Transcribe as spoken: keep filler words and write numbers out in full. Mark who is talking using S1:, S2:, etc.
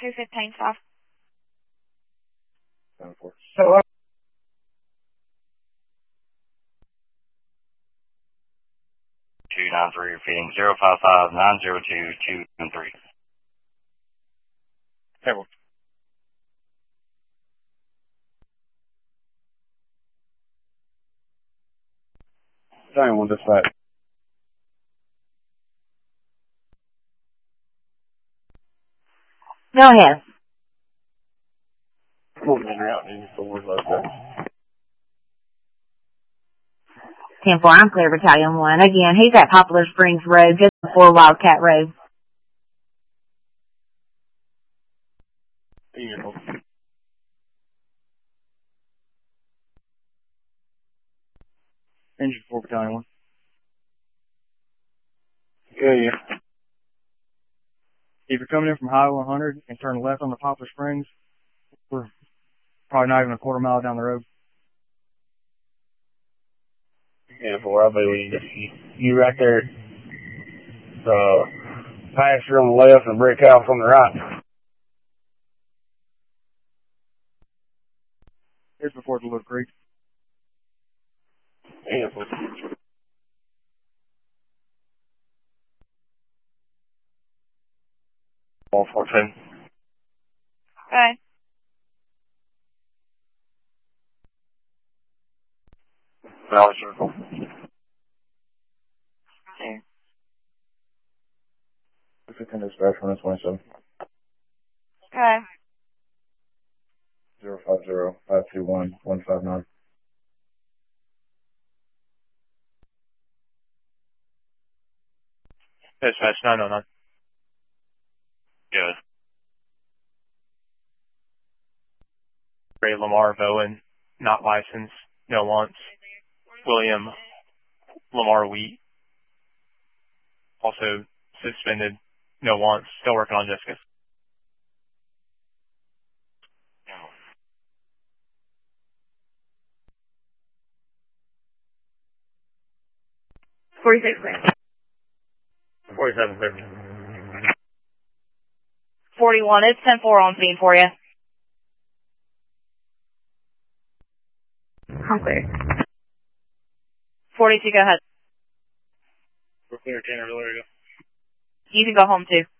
S1: two fifteen five.
S2: So, uh,
S3: two nine three, repeating zero five five nine zero two two nine three.
S2: Table. Same one, dispatch.
S4: Go ahead.
S2: Come on, man, out in forward, let's go.
S4: ten four, I'm clear, Battalion one. Again, he's at Poplar Springs Road, just before Wildcat Road.
S2: Beautiful. Engine four, Battalion one. Yeah, yeah. If you're coming in from Highway one hundred and turn left on the Poplar Springs, we're probably not even a quarter mile down the road. Yeah, four, I'll be with you. You right there. The pasture on the left and brick house on the right. Here's before the Little Creek. Yeah, four. All fourteen.
S1: Okay.
S2: Valley Circle.
S1: There.
S2: fifteen dispatch, one twenty-seven.
S1: Okay.
S2: Zero five zero five two one one five nine.
S5: Dispatch nine oh nine.
S3: Good.
S5: Ray Lamar Bowen, not licensed, no wants. William Lamar Wheat, also suspended, no wants, still working on Jessica.
S1: forty-six clear.
S2: forty-seven fifty.
S1: forty-one, it's ten four on scene for you.
S4: I'm clear.
S1: forty-two, go ahead.
S2: We're clear, Tanner, there you go.
S1: You can go home too.